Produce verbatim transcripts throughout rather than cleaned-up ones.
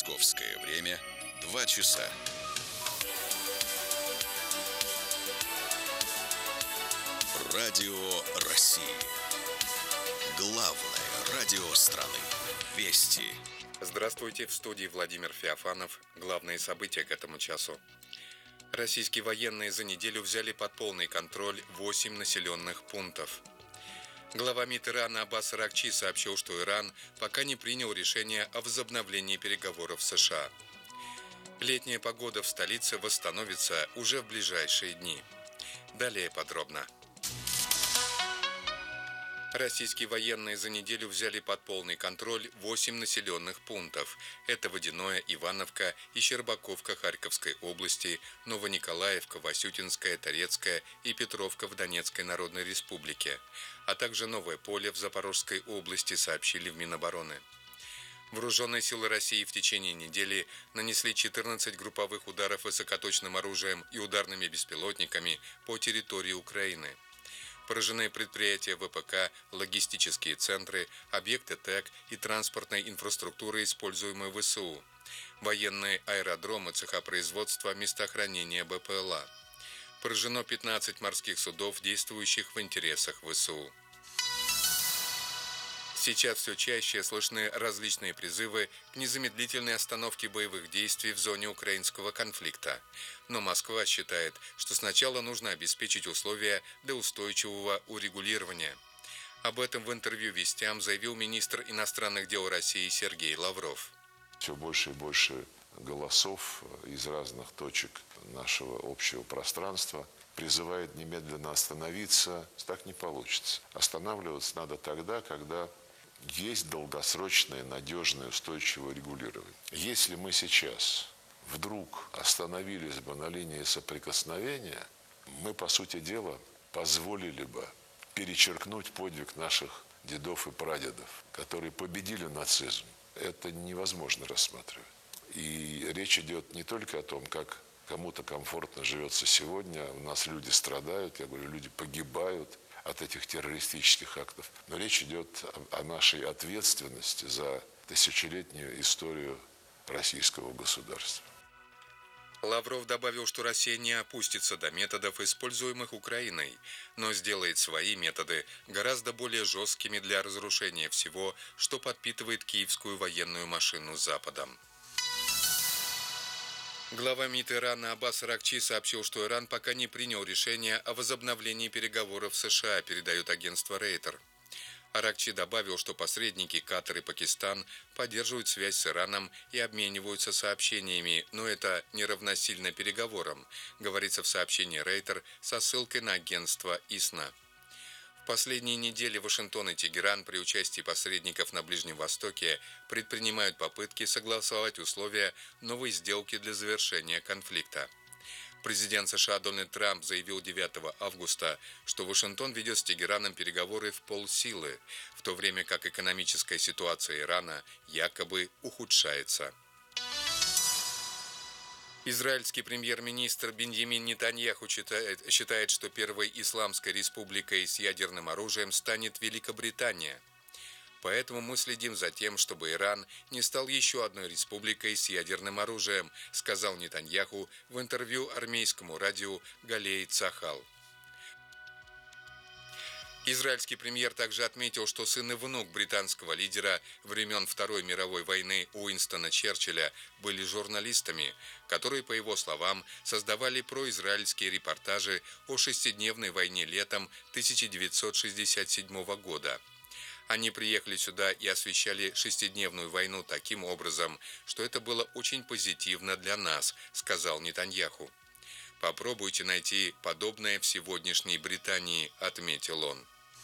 Московское время два часа. Радио России. Главное радио страны. Вести. Здравствуйте, в студии Владимир Феофанов. Главные события к этому часу. Российские военные за неделю взяли под полный контроль восемь населенных пунктов. Глава МИД Ирана Аббас Аракчи сообщил, что Иран пока не принял решение о возобновлении переговоров с США. Летняя погода в столице восстановится уже в ближайшие дни. Далее подробно. Российские военные за неделю взяли под полный контроль восемь населенных пунктов. Это Водяное, Ивановка и Щербаковка Харьковской области, Новониколаевка, Васютинская, Торецкая и Петровка в Донецкой Народной Республике, а также Новое Поле в Запорожской области, сообщили в Минобороны. Вооруженные силы России в течение недели нанесли четырнадцать групповых ударов высокоточным оружием и ударными беспилотниками по территории Украины. Поражены предприятия ВПК, логистические центры, объекты ТЭК и транспортной инфраструктуры, используемые ВСУ, военные аэродромы, цеха производства, места хранения БПЛА. Поражено пятнадцать морских судов, действующих в интересах ВСУ. Сейчас все чаще слышны различные призывы к незамедлительной остановке боевых действий в зоне украинского конфликта. Но Москва считает, что сначала нужно обеспечить условия для устойчивого урегулирования. Об этом в интервью «Вестям» заявил министр иностранных дел России Сергей Лавров. Все больше и больше голосов из разных точек нашего общего пространства призывает немедленно остановиться. Так не получится. Останавливаться надо тогда, когда есть долгосрочное, надежное, устойчивое регулирование. Если мы сейчас вдруг остановились бы на линии соприкосновения, мы, по сути дела, позволили бы перечеркнуть подвиг наших дедов и прадедов, которые победили нацизм. Это невозможно рассматривать. И речь идет не только о том, как кому-то комфортно живется сегодня, у нас люди страдают, я говорю, люди погибают от этих террористических актов. Но речь идет о нашей ответственности за тысячелетнюю историю российского государства. Лавров добавил, что Россия не опустится до методов, используемых Украиной, но сделает свои методы гораздо более жесткими для разрушения всего, что подпитывает киевскую военную машину Западом. Глава МИД Ирана Аббас Аракчи сообщил, что Иран пока не принял решение о возобновлении переговоров с США, передает агентство Рейтер. Аракчи добавил, что посредники Катар и Пакистан поддерживают связь с Ираном и обмениваются сообщениями, но это не равносильно переговорам, говорится в сообщении Рейтер со ссылкой на агентство ИСНА. В последние недели Вашингтон и Тегеран при участии посредников на Ближнем Востоке предпринимают попытки согласовать условия новой сделки для завершения конфликта. Президент США Дональд Трамп заявил девятого августа, что Вашингтон ведет с Тегераном переговоры в полсилы, в то время как экономическая ситуация Ирана якобы ухудшается. Израильский премьер-министр Биньямин Нетаньяху считает, считает, что первой исламской республикой с ядерным оружием станет Великобритания. Поэтому мы следим за тем, чтобы Иран не стал еще одной республикой с ядерным оружием, сказал Нетаньяху в интервью армейскому радио Галей Цахал. Израильский премьер также отметил, что сын и внук британского лидера времен Второй мировой войны Уинстона Черчилля были журналистами, которые, по его словам, создавали произраильские репортажи о шестидневной войне летом тысяча девятьсот шестьдесят седьмого года. Они приехали сюда и освещали шестидневную войну таким образом, что это было очень позитивно для нас, сказал Нетаньяху. Попробуйте найти подобное в сегодняшней Британии, отметил он.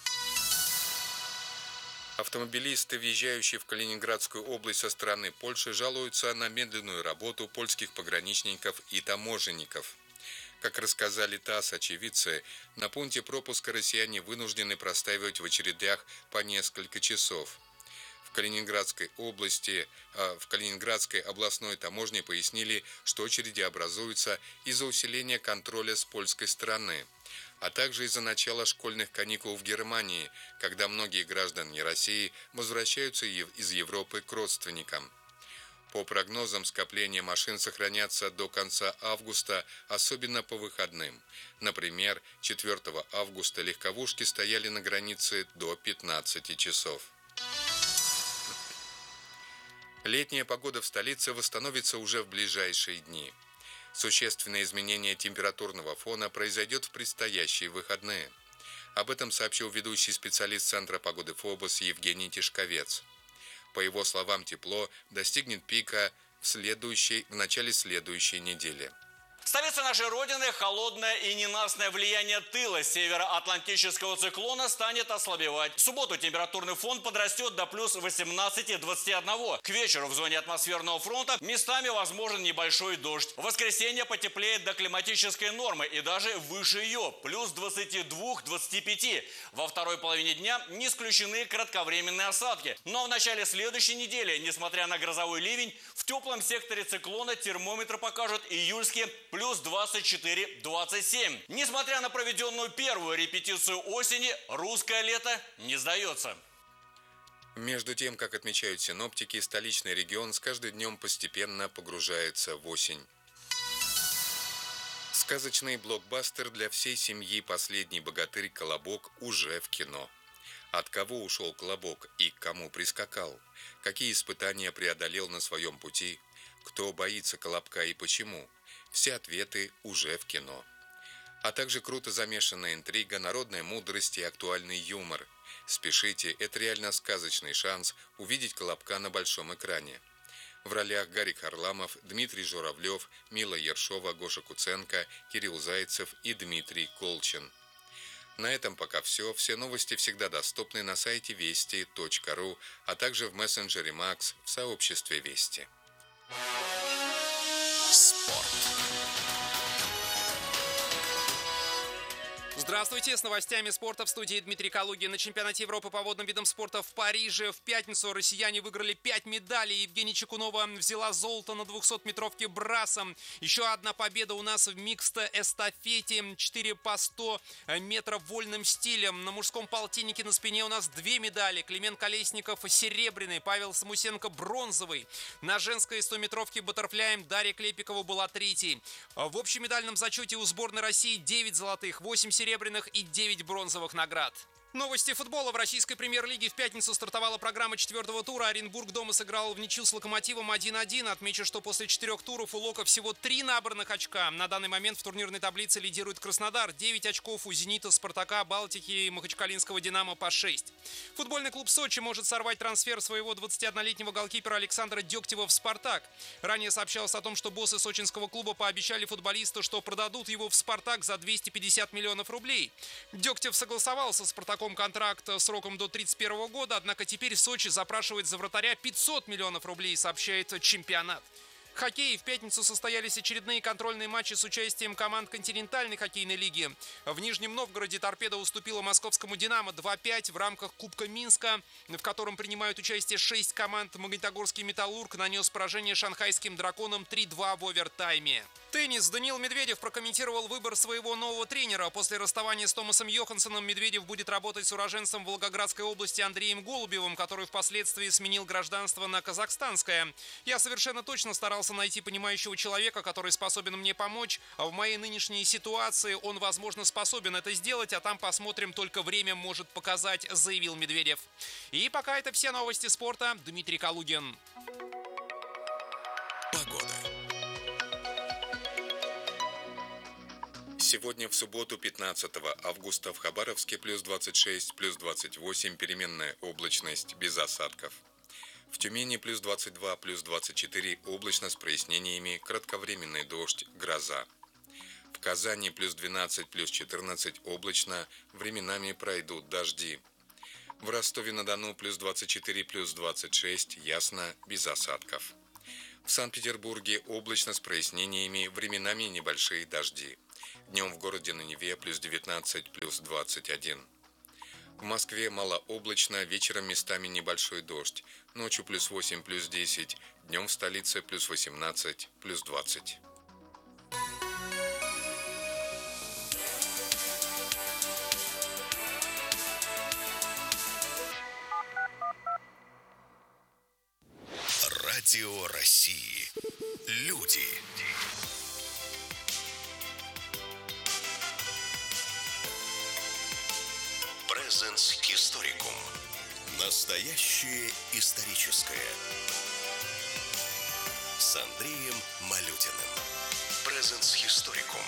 Автомобилисты, въезжающие в Калининградскую область со стороны Польши, жалуются на медленную работу польских пограничников и таможенников. Как рассказали ТАСС очевидцы, на пункте пропуска россияне вынуждены простаивать в очередях по несколько часов. В Калининградской области, в Калининградской областной таможне пояснили, что очереди образуются из-за усиления контроля с польской стороны, а также из-за начала школьных каникул в Германии, когда многие граждане России возвращаются из Европы к родственникам. По прогнозам, скопления машин сохранятся до конца августа, особенно по выходным. Например, четвёртого августа легковушки стояли на границе до пятнадцати часов. Летняя погода в столице восстановится уже в ближайшие дни. Существенное изменение температурного фона произойдет в предстоящие выходные. Об этом сообщил ведущий специалист Центра погоды ФОБОС Евгений Тишковец. По его словам, тепло достигнет пика в, следующей, в начале следующей недели. Столица нашей Родины, холодное и ненастное влияние тыла североатлантического циклона станет ослабевать. В субботу температурный фон подрастет до плюс восемнадцати двадцати одного. К вечеру в зоне атмосферного фронта местами возможен небольшой дождь. В воскресенье потеплеет до климатической нормы и даже выше ее, плюс двадцати двух двадцати пяти. Во второй половине дня не исключены кратковременные осадки. Но в начале следующей недели, несмотря на грозовой ливень, в теплом секторе циклона термометры покажут июльские плюс двадцать четыре двадцать семь. Несмотря на проведенную первую репетицию осени, русское лето не сдается. Между тем, как отмечают синоптики, столичный регион с каждым днем постепенно погружается в осень. Сказочный блокбастер для всей семьи «Последний богатырь. Колобок» уже в кино. От кого ушел Колобок и к кому прискакал? Какие испытания преодолел на своем пути? Кто боится Колобка и почему? Все ответы уже в кино. А также круто замешанная интрига, народная мудрость и актуальный юмор. Спешите, это реально сказочный шанс увидеть Колобка на большом экране. В ролях Гарик Харламов, Дмитрий Журавлев, Мила Ершова, Гоша Куценко, Кирилл Зайцев и Дмитрий Колчин. На этом пока все. Все новости всегда доступны на сайте вести точка ру, а также в мессенджере Макс в сообществе Вести. Спорт. Здравствуйте, с новостями спорта в студии Дмитрий Калугин. На чемпионате Европы по водным видам спорта в Париже в пятницу россияне выиграли пять медалей. Евгения Чекунова взяла золото на двухсотметровке брасом. Еще одна победа у нас в микс-эстафете. четыре по сто метров вольным стилем. На мужском полтиннике на спине у нас две медали. Климент Колесников серебряный, Павел Самусенко бронзовый. На женской стометровке баттерфляем Дарья Клепикова была третьей. В общем медальном зачете у сборной России девять золотых, восемь серебряных и девять бронзовых наград. Новости футбола. В российской премьер-лиге в пятницу стартовала программа четвертого тура. Оренбург дома сыграл в ничью с Локомотивом один один. Отмечу, что после четырех туров у Лока всего три набранных очка. На данный момент в турнирной таблице лидирует Краснодар. девять очков у Зенита, Спартака, Балтики и Махачкалинского Динамо по шесть. Футбольный клуб Сочи может сорвать трансфер своего двадцатиоднолетнего голкипера Александра Дегтева в Спартак. Ранее сообщалось о том, что боссы сочинского клуба пообещали футболисту, что продадут его в Спартак за двести пятьдесят миллионов рублей. Дегтев согласовал со Спартаком контракт сроком до тридцать первого года, однако теперь Сочи запрашивает за вратаря пятьсот миллионов рублей, сообщает Чемпионат. Хоккей. В пятницу состоялись очередные контрольные матчи с участием команд континентальной хоккейной лиги. В Нижнем Новгороде «Торпедо» уступила московскому «Динамо» два пять в рамках Кубка Минска, в котором принимают участие шесть команд. Магнитогорский «Металлург» нанес поражение шанхайским «Драконам» три два в овертайме. Теннис. Даниил Медведев прокомментировал выбор своего нового тренера. После расставания с Томасом Йоханссоном Медведев будет работать с уроженцем Волгоградской области Андреем Голубевым, который впоследствии сменил гражданство на казахстанское. «Я совершенно точно старался найти понимающего человека, который способен мне помочь. А в моей нынешней ситуации он, возможно, способен это сделать, а там посмотрим, только время может показать», — заявил Медведев. И пока это все новости спорта. Дмитрий Калугин. Погода. Сегодня в субботу, пятнадцатого августа, в Хабаровске плюс двадцать шесть, плюс двадцать восемь, переменная облачность, без осадков. В Тюмени плюс двадцать два, плюс двадцать четыре, облачно с прояснениями, кратковременный дождь, гроза. В Казани плюс двенадцать, плюс четырнадцать, облачно, временами пройдут дожди. В Ростове-на-Дону плюс двадцать четыре, плюс двадцать шесть, ясно, без осадков. В Санкт-Петербурге облачно с прояснениями, временами небольшие дожди. Днем в городе на Неве плюс девятнадцать, плюс двадцать один. В Москве малооблачно, вечером местами небольшой дождь. Ночью плюс восемь, плюс десять. Днем в столице плюс восемнадцать, плюс двадцать. Радио России. Люди. Presence Historicum. Настоящее историческое. С Андреем Малютиным. Presence Historicum.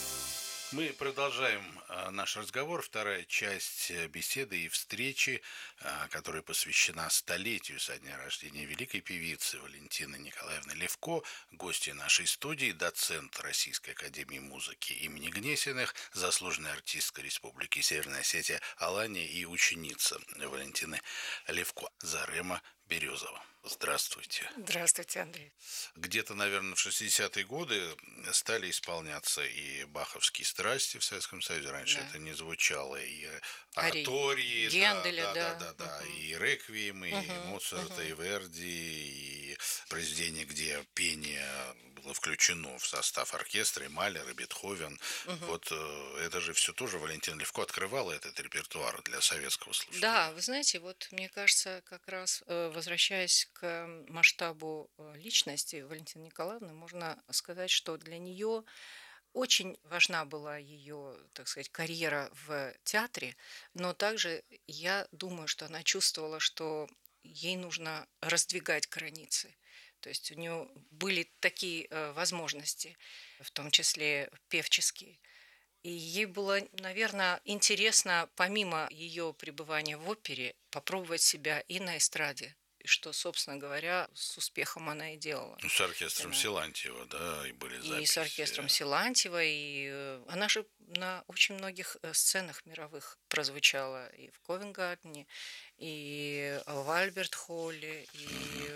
Мы продолжаем э, наш разговор. Вторая часть беседы и встречи, э, которая посвящена столетию со дня рождения великой певицы Валентины Николаевны Левко, гостья нашей студии, доцент Российской академии музыки имени Гнесиных, заслуженная артистка Республики Северная Осетия Алания и ученица Валентины Левко Зарема Березова. Здравствуйте. Здравствуйте, Андрей. Где-то, наверное, в шестидесятые годы стали исполняться и баховские страсти в Советском Союзе. Раньше да. это не звучало. И оратории, Генделя, да, да, да, да, да, угу. и реквиемы, угу, и Моцарта, угу. и Верди, и произведения, где пение было включено в состав оркестра, и Малер, и Бетховен. Угу. Вот это же все тоже Валентина Левко открывала этот репертуар для советского слушателя. Да, вы знаете, вот мне кажется, как раз возвращаясь к масштабу личности Валентины Николаевны, можно сказать, что для нее очень важна была ее, так сказать, карьера в театре, но также я думаю, что она чувствовала, что ей нужно раздвигать границы. То есть у нее были такие возможности, в том числе певческие. И ей было, наверное, интересно, помимо ее пребывания в опере, попробовать себя и на эстраде. И что, собственно говоря, с успехом она и делала. С оркестром она... Силантьева, да, и были записи. И с оркестром Силантьева, и она же на очень многих сценах мировых прозвучала. И в Ковенгардене, и в Альберт-холле, и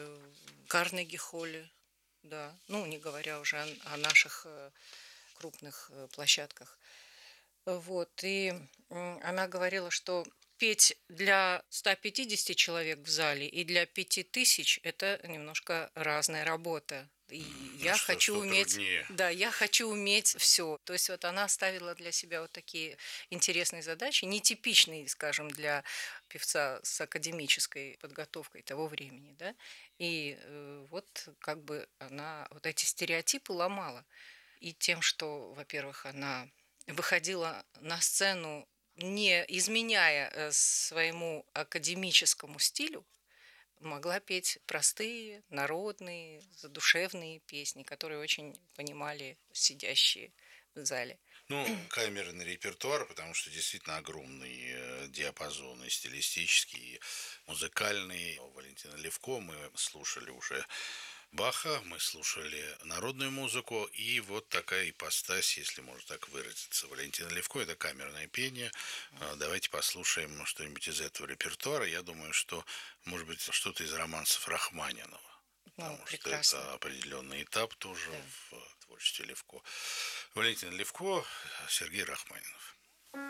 в Карнеги-холле, да. Ну, не говоря уже о, о наших крупных площадках. Вот, и она говорила, что петь для ста пятидесяти человек в зале и для пяти тысяч – это немножко разная работа. И ну, я что, хочу что уметь, труднее. да, я хочу уметь все. То есть вот она ставила для себя вот такие интересные задачи, нетипичные, скажем, для певца с академической подготовкой того времени, да. И э, вот как бы она вот эти стереотипы ломала. И тем, что, во-первых, она выходила на сцену, не изменяя своему академическому стилю, могла петь простые, народные, задушевные песни, которые очень понимали сидящие в зале. Ну, камерный репертуар, потому что действительно огромный диапазон и стилистический, и музыкальный. Валентина Левко мы слушали уже Баха, мы слушали народную музыку, и вот такая ипостась, если можно так выразиться. Валентина Левко – это камерное пение. Давайте послушаем что-нибудь из этого репертуара. Я думаю, что, может быть, что-то из романсов Рахманинова. Потому ну, что это определенный этап тоже да. в творчестве Левко. Валентина Левко, Сергей Рахманинов.